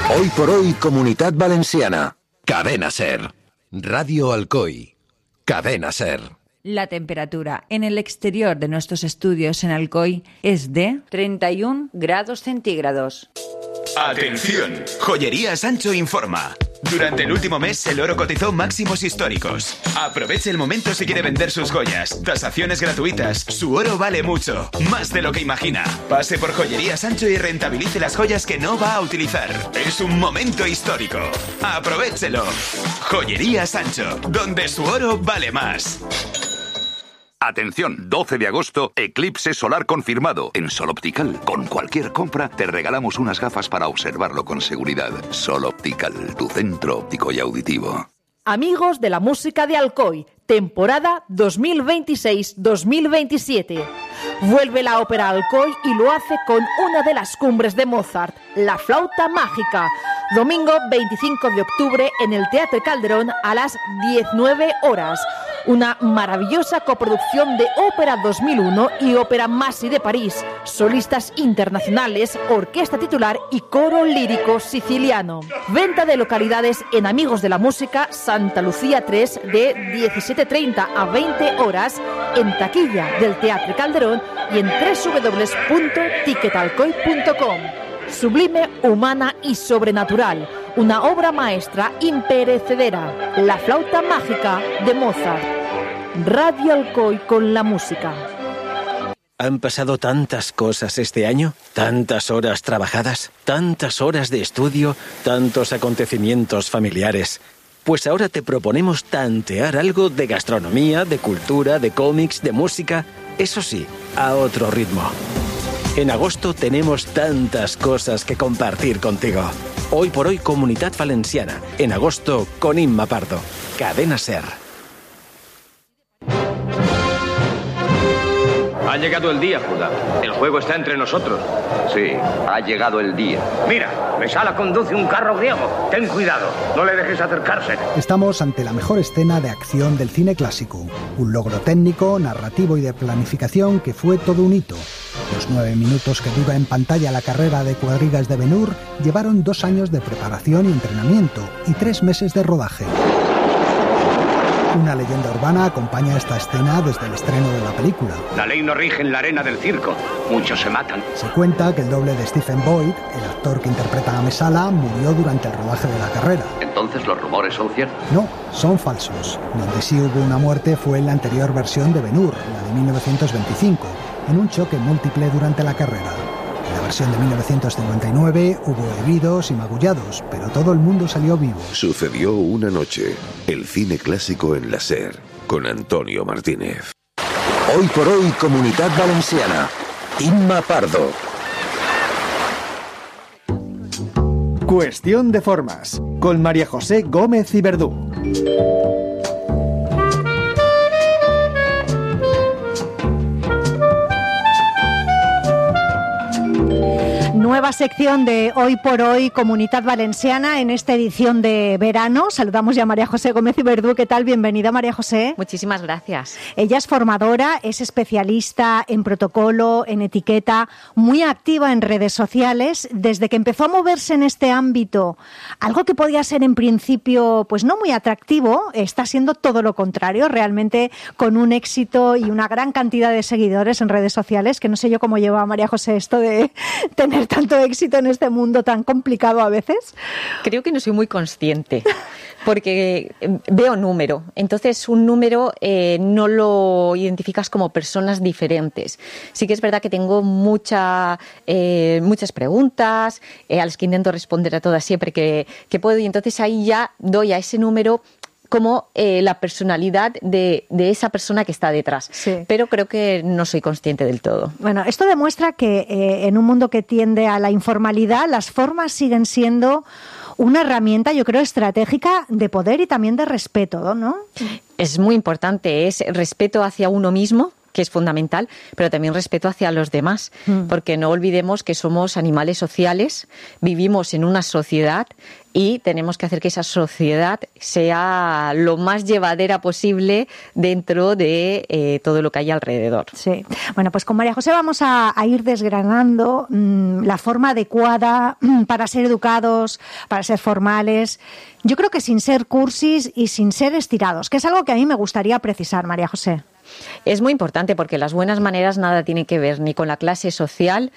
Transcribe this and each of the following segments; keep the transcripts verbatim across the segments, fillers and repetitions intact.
Hoy por hoy, Comunitat Valenciana. Cadena Ser. Radio Alcoy. Cadena Ser. La temperatura en el exterior de nuestros estudios en Alcoy es de treinta y un grados centígrados. ¡Atención! Joyería Sancho informa. Durante el último mes, el oro cotizó máximos históricos. Aproveche el momento si quiere vender sus joyas. Tasaciones gratuitas. Su oro vale mucho. Más de lo que imagina. Pase por Joyería Sancho y rentabilice las joyas que no va a utilizar. Es un momento histórico. ¡Aprovéchelo! Joyería Sancho, donde su oro vale más. Atención, doce de agosto, eclipse solar confirmado en Sol Optical. Con cualquier compra te regalamos unas gafas para observarlo con seguridad. Sol Optical, tu centro óptico y auditivo. Amigos de la música de Alcoy, temporada dos mil veintiséis dos mil veintisiete. Vuelve la ópera Alcoy y lo hace con una de las cumbres de Mozart, La Flauta Mágica. Domingo veinticinco de octubre en el Teatro Calderón a las diecinueve horas. Una maravillosa coproducción de Ópera dos mil uno y Ópera Massi de París, solistas internacionales, orquesta titular y coro lírico siciliano. Venta de localidades en Amigos de la Música, Santa Lucía tres, de diecisiete treinta a veinte horas, en taquilla del Teatro Calderón y en doble u doble u doble u punto ticketalcoy punto com. Sublime, humana y sobrenatural. Una obra maestra imperecedera. La Flauta Mágica de Mozart. Radio Alcoy con la música. Han pasado tantas cosas este año, tantas horas trabajadas, tantas horas de estudio, tantos acontecimientos familiares. Pues ahora te proponemos tantear algo de gastronomía, de cultura, de cómics, de música. Eso sí, a otro ritmo. En agosto tenemos tantas cosas que compartir contigo. Hoy por hoy, Comunitat Valenciana. En agosto, con Inma Pardo. Cadena Ser. Ha llegado el día, Judá. El juego está entre nosotros. Sí, ha llegado el día. Mira, Mesala conduce un carro griego. Ten cuidado, no le dejes acercarse. Estamos ante la mejor escena de acción del cine clásico. Un logro técnico, narrativo y de planificación que fue todo un hito. Los nueve minutos que dura en pantalla la carrera de cuadrigas de Ben-Hur llevaron dos años de preparación y entrenamiento y tres meses de rodaje. Una leyenda urbana acompaña esta escena desde el estreno de la película. La ley no rige en la arena del circo. Muchos se matan. Se cuenta que el doble de Stephen Boyd, el actor que interpreta a Mesala, murió durante el rodaje de la carrera. ¿Entonces los rumores son ciertos? No, son falsos. Donde sí hubo una muerte fue en la anterior versión de Ben-Hur, la de mil novecientos veinticinco, en un choque múltiple durante la carrera. En la versión de mil novecientos cincuenta y nueve hubo heridos y magullados, pero todo el mundo salió vivo. Sucedió una noche, el cine clásico en la Ser, con Antonio Martínez. Hoy por hoy, Comunitat Valenciana. Inma Pardo. Cuestión de formas, con María José Gómez y Verdú. Nueva sección de Hoy por Hoy, Comunitat Valenciana, en esta edición de verano. Saludamos ya a María José Gómez y Verdú. ¿Qué tal? Bienvenida, María José. Muchísimas gracias. Ella es formadora, es especialista en protocolo, en etiqueta, muy activa en redes sociales. Desde que empezó a moverse en este ámbito, algo que podía ser en principio pues no muy atractivo, está siendo todo lo contrario, realmente con un éxito y una gran cantidad de seguidores en redes sociales, que no sé yo cómo lleva a María José esto de tener tanto éxito en este mundo tan complicado a veces. Creo que no soy muy consciente, porque veo número. Entonces, un número eh, no lo identificas como personas diferentes. Sí que es verdad que tengo mucha, eh, muchas preguntas, eh, a las que intento responder a todas siempre que, que puedo, y entonces ahí ya doy a ese número como eh, la personalidad de, de esa persona que está detrás. Sí. Pero creo que no soy consciente del todo. Bueno, esto demuestra que eh, en un mundo que tiende a la informalidad, las formas siguen siendo una herramienta, yo creo, estratégica de poder y también de respeto, ¿no? Es muy importante, es respeto hacia uno mismo, que es fundamental, pero también respeto hacia los demás, mm. porque no olvidemos que somos animales sociales, vivimos en una sociedad y tenemos que hacer que esa sociedad sea lo más llevadera posible dentro de eh, todo lo que hay alrededor. Sí. Bueno, pues con María José vamos a, a ir desgranando mmm, la forma adecuada mmm, para ser educados, para ser formales. Yo creo que sin ser cursis y sin ser estirados, que es algo que a mí me gustaría precisar, María José. Es muy importante porque las buenas maneras nada tiene que ver ni con la clase social,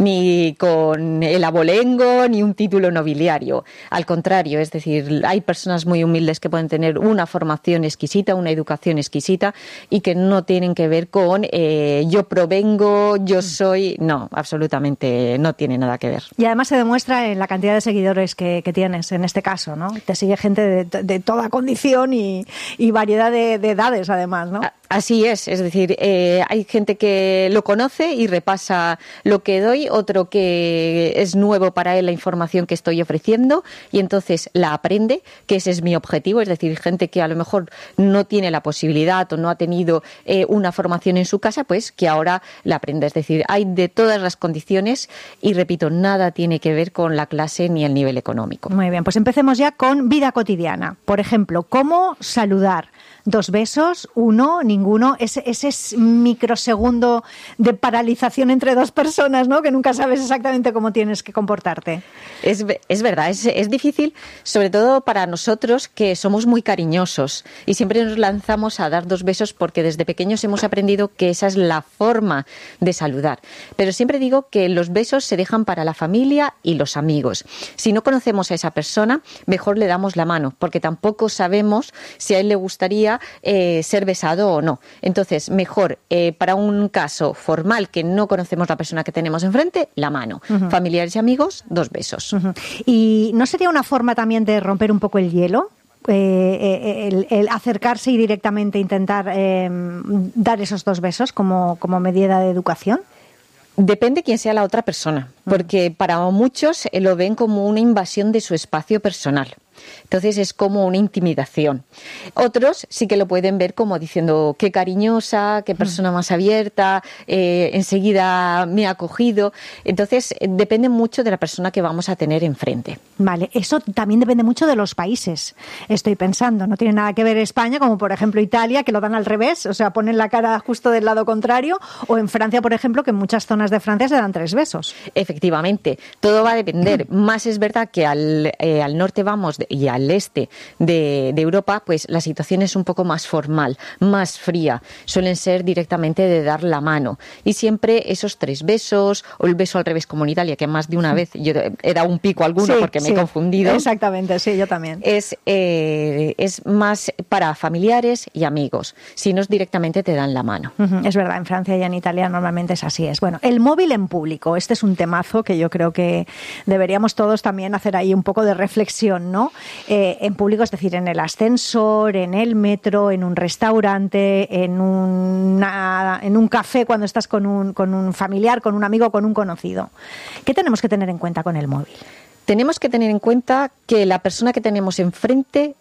ni con el abolengo, ni un título nobiliario. Al contrario, es decir, hay personas muy humildes que pueden tener una formación exquisita, una educación exquisita y que no tienen que ver con eh, yo provengo, yo soy... No, absolutamente no tiene nada que ver. Y además se demuestra en la cantidad de seguidores que, que tienes en este caso, ¿no? Te sigue gente de, de toda condición y, y variedad de, de edades, además, ¿no? Así es, es decir, eh, hay gente que lo conoce y repasa lo que doy, otro que es nuevo para él la información que estoy ofreciendo y entonces la aprende, que ese es mi objetivo, es decir, gente que a lo mejor no tiene la posibilidad o no ha tenido eh, una formación en su casa, pues que ahora la aprenda. Es decir, hay de todas las condiciones y repito, nada tiene que ver con la clase ni el nivel económico. Muy bien, pues empecemos ya con vida cotidiana. Por ejemplo, ¿cómo saludar? Dos besos, uno, ninguno, ese, ese microsegundo de paralización entre dos personas, ¿no? Que nunca sabes exactamente cómo tienes que comportarte. Es, es verdad, es, es difícil, sobre todo para nosotros que somos muy cariñosos y siempre nos lanzamos a dar dos besos porque desde pequeños hemos aprendido que esa es la forma de saludar. Pero siempre digo que los besos se dejan para la familia y los amigos. Si no conocemos a esa persona, mejor le damos la mano, porque tampoco sabemos si a él le gustaría Eh, ser besado o no. Entonces, mejor eh, para un caso formal que no conocemos la persona que tenemos enfrente, la mano. Uh-huh. Familiares y amigos, dos besos. Uh-huh. ¿Y no sería una forma también de romper un poco el hielo? Eh, el, el acercarse y directamente intentar eh, dar esos dos besos como, como medida de educación. Depende quién sea la otra persona, porque para muchos lo ven como una invasión de su espacio personal. Entonces es como una intimidación. Otros sí que lo pueden ver como diciendo qué cariñosa, qué persona más abierta, eh, enseguida me ha acogido. Entonces eh, depende mucho de la persona que vamos a tener enfrente. Vale, eso también depende mucho de los países, estoy pensando. No tiene nada que ver España, como por ejemplo Italia, que lo dan al revés, o sea, ponen la cara justo del lado contrario, o en Francia, por ejemplo, que en muchas zonas de Francia se dan tres besos. Efectivamente, todo va a depender. Más es verdad que al, eh, al norte vamos de, y al este de, de Europa, pues la situación es un poco más formal, más fría. Suelen ser directamente de dar la mano. Y siempre esos tres besos, o el beso al revés como en Italia, que más de una vez yo he dado un pico a alguno sí, porque me sí, he confundido. Exactamente, sí, yo también. Es, eh, es más para familiares y amigos. Si no es directamente te dan la mano. Uh-huh, es verdad, en Francia y en Italia normalmente es así. Es bueno, el móvil en público. Este es un temazo que yo creo que deberíamos todos también hacer ahí un poco de reflexión, ¿no? Eh, en público, es decir, en el ascensor, en el metro, en un restaurante, en, una, en un café cuando estás con un, con un familiar, con un amigo, con un conocido. ¿Qué tenemos que tener en cuenta con el móvil? Tenemos que tener en cuenta que la persona que tenemos enfrente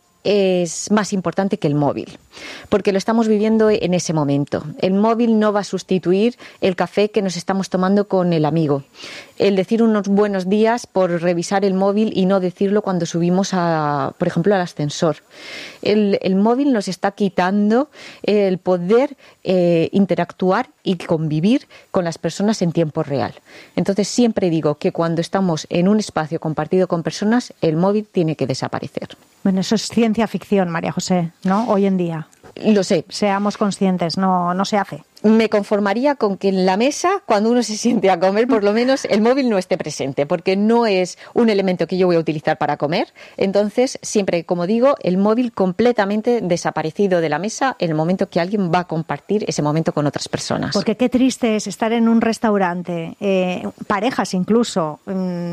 es más importante que el móvil, porque lo estamos viviendo en ese momento. El móvil no va a sustituir el café que nos estamos tomando con el amigo. El decir unos buenos días por revisar el móvil y no decirlo cuando subimos, a, por ejemplo, al ascensor. El, el móvil nos está quitando el poder eh, interactuar y convivir con las personas en tiempo real. Entonces siempre digo que cuando estamos en un espacio compartido con personas, el móvil tiene que desaparecer. Bueno, eso es ciencia ficción, María José, ¿no? Hoy en día. Lo sé. Seamos conscientes, no, no se hace. Me conformaría con que en la mesa, cuando uno se siente a comer, por lo menos el móvil no esté presente, porque no es un elemento que yo voy a utilizar para comer. Entonces, siempre, como digo, el móvil completamente desaparecido de la mesa en el momento que alguien va a compartir ese momento con otras personas. Porque qué triste es estar en un restaurante, eh, parejas incluso, mmm,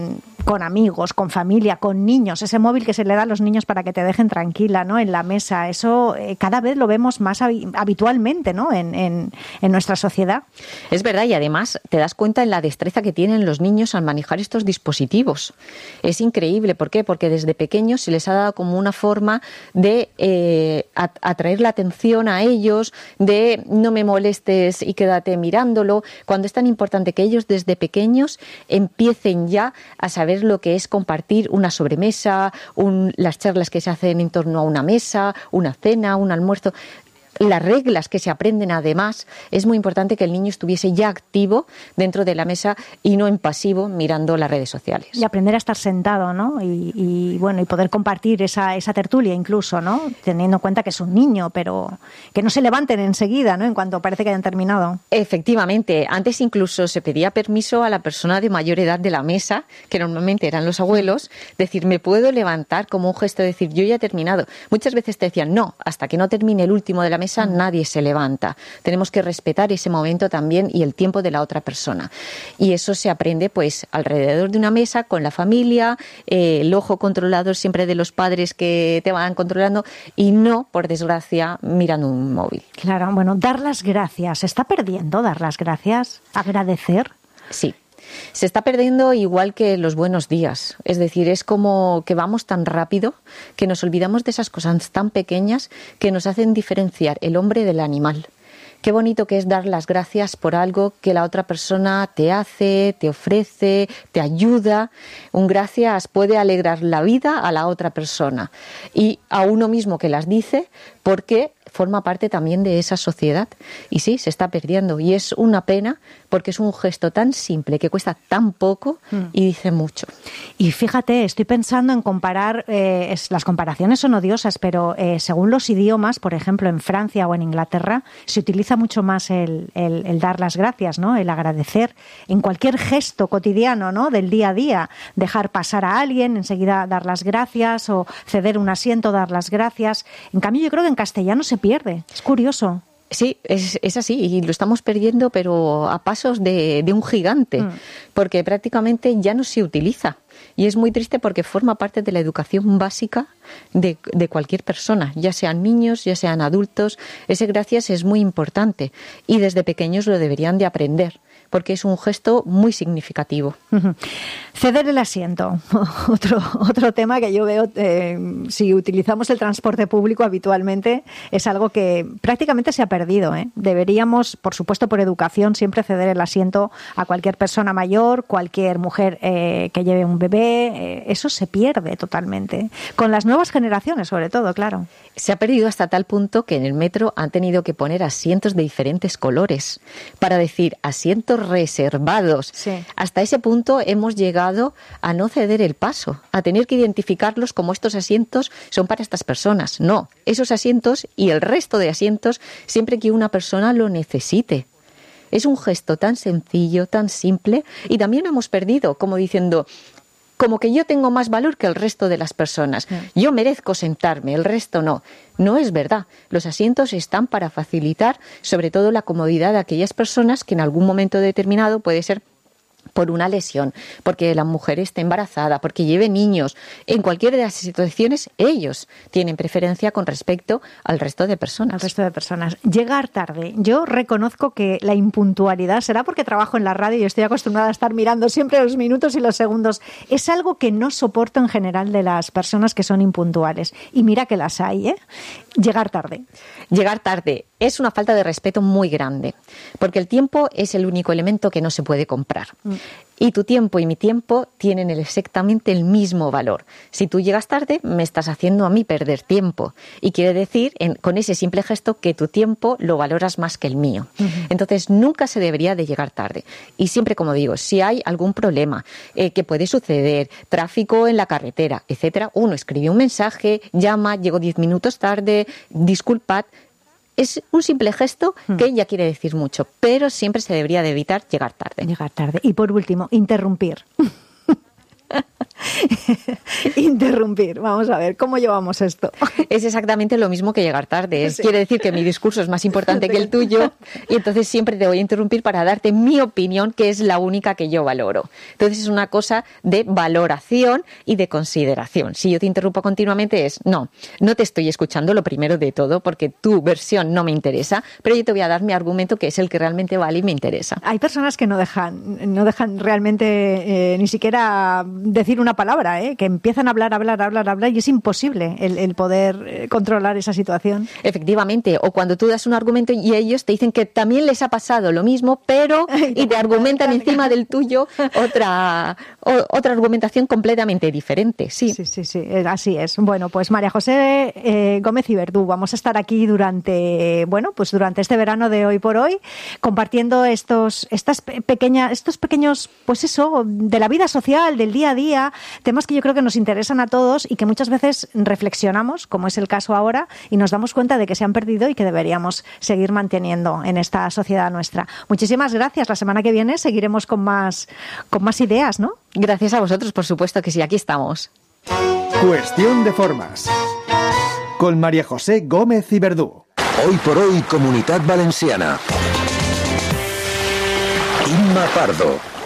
con amigos, con familia, con niños, ese móvil que se le da a los niños para que te dejen tranquila, ¿no? En la mesa, eso eh, cada vez lo vemos más hab- habitualmente, ¿no? En, en, en nuestra sociedad. Es verdad, y además te das cuenta en la destreza que tienen los niños al manejar estos dispositivos. Es increíble, ¿por qué? Porque desde pequeños se les ha dado como una forma de eh, atraer la atención a ellos, de no me molestes y quédate mirándolo, cuando es tan importante que ellos desde pequeños empiecen ya a saber lo que es compartir una sobremesa, un, las charlas que se hacen en torno a una mesa, una cena, un almuerzo. Las reglas que se aprenden, además, es muy importante que el niño estuviese ya activo dentro de la mesa y no en pasivo mirando las redes sociales. Y aprender a estar sentado, ¿no? Y, y bueno, y poder compartir esa, esa tertulia incluso, ¿no? Teniendo en cuenta que es un niño, pero que no se levanten enseguida, ¿no? En cuanto parece que hayan terminado. Efectivamente. Antes incluso se pedía permiso a la persona de mayor edad de la mesa, que normalmente eran los abuelos, decir, ¿me puedo levantar? Como un gesto de decir, yo ya he terminado. Muchas veces te decían, no, hasta que no termine el último de la mesa, nadie se levanta. Tenemos que respetar ese momento también y el tiempo de la otra persona. Y eso se aprende pues alrededor de una mesa, con la familia, eh, el ojo controlador siempre de los padres que te van controlando y no, por desgracia, mirando un móvil. Claro, bueno, dar las gracias. ¿Se está perdiendo dar las gracias? ¿Agradecer? Sí. Se está perdiendo igual que los buenos días. Es decir, es como que vamos tan rápido que nos olvidamos de esas cosas tan pequeñas que nos hacen diferenciar el hombre del animal. Qué bonito que es dar las gracias por algo que la otra persona te hace, te ofrece, te ayuda. Un gracias puede alegrar la vida a la otra persona y a uno mismo que las dice, porque forma parte también de esa sociedad. Y sí, se está perdiendo y es una pena porque es un gesto tan simple que cuesta tan poco y dice mucho. Y fíjate, estoy pensando en comparar, eh, es, las comparaciones son odiosas, pero eh, según los idiomas, por ejemplo, en Francia o en Inglaterra, se utiliza mucho más el, el, el dar las gracias, ¿no? El agradecer en cualquier gesto cotidiano, ¿no? Del día a día. Dejar pasar a alguien, enseguida dar las gracias, o ceder un asiento, dar las gracias. En cambio, yo creo que en castellano se pierde. Es curioso. Sí, es, es así y lo estamos perdiendo, pero a pasos de, de un gigante, mm. porque prácticamente ya no se utiliza. Y es muy triste porque forma parte de la educación básica de, de cualquier persona, ya sean niños, ya sean adultos. Ese gracias es muy importante y desde pequeños lo deberían de aprender, porque es un gesto muy significativo. Uh-huh. Ceder el asiento, otro, otro tema que yo veo, eh, si utilizamos el transporte público habitualmente, es algo que prácticamente se ha perdido, ¿eh? Deberíamos, por supuesto, por educación, siempre ceder el asiento a cualquier persona mayor, cualquier mujer eh, que lleve un bebé. Eh, eso se pierde totalmente. Con las nuevas generaciones, sobre todo, claro. Se ha perdido hasta tal punto que en el metro han tenido que poner asientos de diferentes colores para decir asientos reservados. Sí. Hasta ese punto hemos llegado a no ceder el paso, a tener que identificarlos como estos asientos son para estas personas. No, esos asientos y el resto de asientos siempre que una persona lo necesite. Es un gesto tan sencillo, tan simple, y también lo hemos perdido, como diciendo, como que yo tengo más valor que el resto de las personas. Yo merezco sentarme, el resto no. No es verdad. Los asientos están para facilitar, sobre todo, la comodidad de aquellas personas que en algún momento determinado puede ser por una lesión, porque la mujer esté embarazada, porque lleve niños. En cualquiera de las situaciones, ellos tienen preferencia con respecto al resto de personas. Al resto de personas. Llegar tarde. Yo reconozco que la impuntualidad, será porque trabajo en la radio y estoy acostumbrada a estar mirando siempre los minutos y los segundos, es algo que no soporto en general de las personas que son impuntuales. Y mira que las hay, ¿eh? Llegar tarde. Llegar tarde es una falta de respeto muy grande, porque el tiempo es el único elemento que no se puede comprar. Mm. Y tu tiempo y mi tiempo tienen exactamente el mismo valor. Si tú llegas tarde, me estás haciendo a mí perder tiempo. Y quiere decir, en, con ese simple gesto, que tu tiempo lo valoras más que el mío. Uh-huh. Entonces, nunca se debería de llegar tarde. Y siempre, como digo, si hay algún problema eh, que puede suceder, tráfico en la carretera, etcétera, uno escribe un mensaje, llama, llego diez minutos tarde, disculpad. Es un simple gesto que ya quiere decir mucho, pero siempre se debería de evitar llegar tarde. Llegar tarde. Y por último, interrumpir. interrumpir. Vamos a ver, ¿cómo llevamos esto? Es exactamente lo mismo que llegar tarde. Es, sí. Quiere decir que mi discurso es más importante que el tuyo y entonces siempre te voy a interrumpir para darte mi opinión, que es la única que yo valoro. Entonces es una cosa de valoración y de consideración. Si yo te interrumpo continuamente es, no, no te estoy escuchando lo primero de todo porque tu versión no me interesa, pero yo te voy a dar mi argumento que es el que realmente vale y me interesa. Hay personas que no dejan, no dejan realmente eh, ni siquiera decir una palabra, ¿eh? Que empiezan a hablar, hablar, hablar, hablar y es imposible el, el poder eh, controlar esa situación. Efectivamente, o cuando tú das un argumento y ellos te dicen que también les ha pasado lo mismo, pero y te argumentan encima del tuyo otra, o, otra argumentación completamente diferente. Sí, sí, sí, sí, así es. Bueno, pues María José eh, Gómez y Verdú, vamos a estar aquí durante, bueno, pues durante este verano de Hoy por Hoy, compartiendo estos, estas pequeñas, estos pequeños, pues eso, de la vida social, del día a día, temas que yo creo que nos interesan a todos y que muchas veces reflexionamos, como es el caso ahora, y nos damos cuenta de que se han perdido y que deberíamos seguir manteniendo en esta sociedad nuestra. Muchísimas gracias. La semana que viene seguiremos con más, con más ideas, ¿no? Gracias a vosotros, por supuesto que sí, aquí estamos. Cuestión de formas. Con María José Gómez y Verdú. Hoy por Hoy, Comunitat Valenciana. Imma Pardo.